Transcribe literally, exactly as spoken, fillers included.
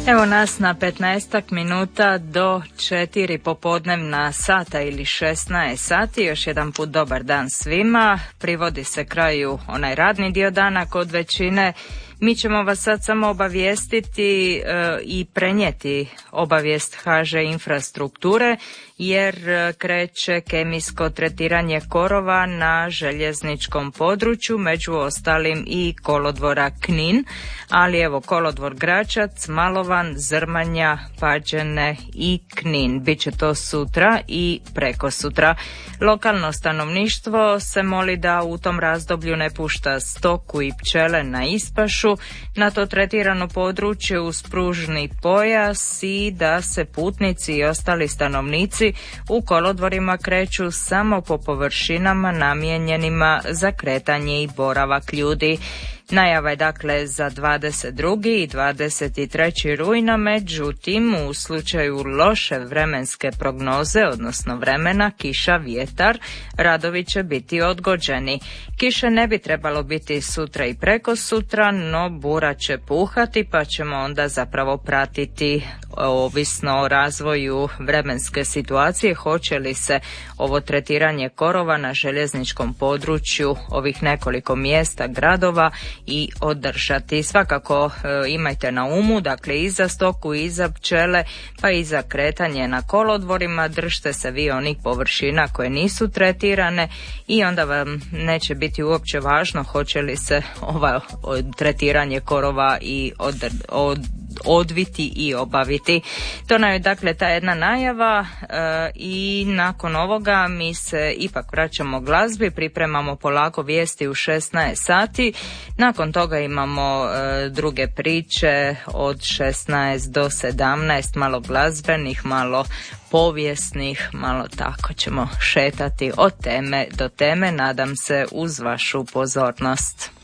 Evo nas na petnaestak minuta do četiri popodnevna sata ili šesnaest sati. Još jedan put dobar dan svima. Privodi se kraju onaj radni dio dana kod većine. Mi ćemo vas sad samo obavijestiti e, i prenijeti obavijest ha že infrastrukture jer kreće kemijsko tretiranje korova na željezničkom području, među ostalim i kolodvora Knin, ali evo kolodvor Gračac, Malovan, Zrmanja, Pađene i Knin. Biće to sutra i preko sutra. Lokalno stanovništvo se moli da u tom razdoblju ne pušta stoku i pčele na ispašu na to tretirano područje uz pružni pojas i da se putnici i ostali stanovnici u kolodvorima kreću samo po površinama namijenjenima za kretanje i boravak ljudi. Najava je dakle za dvadeset drugi i dvadeset treći rujna, međutim u slučaju loše vremenske prognoze, odnosno vremena, kiša, vjetar, radovi će biti odgođeni. Kiše ne bi trebalo biti sutra i preko sutra, no bura će puhati pa ćemo onda zapravo pratiti ovisno o razvoju vremenske situacije hoće li se ovo tretiranje korova na željezničkom području ovih nekoliko mjesta, gradova i održati. Svakako e, imajte na umu, dakle i za stoku i za pčele pa i za kretanje na kolodvorima držite se vi onih površina koje nisu tretirane i onda vam neće biti uopće važno hoće li se ova tretiranje korova i od, od odviti i obaviti. To nam je dakle ta jedna najava e, i nakon ovoga mi se ipak vraćamo glazbi, pripremamo polako vijesti u šesnaest sati, nakon toga imamo e, druge priče od šesnaest do sedamnaest, malo glazbenih, malo povijesnih, malo tako ćemo šetati od teme do teme, nadam se uz vašu pozornost.